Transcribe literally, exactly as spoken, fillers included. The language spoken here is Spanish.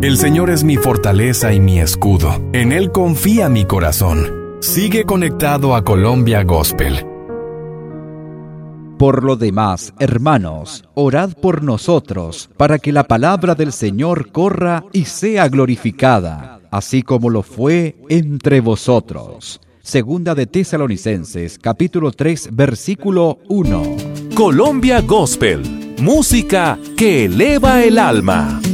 El Señor es mi fortaleza y mi escudo. En Él confía mi corazón. Sigue conectado a Colombia Gospel. Por lo demás, hermanos, orad por nosotros, para que la palabra del Señor corra y sea glorificada, así como lo fue entre vosotros. Segunda de Tesalonicenses, capítulo tres, versículo uno. Colombia Gospel, música que eleva el alma.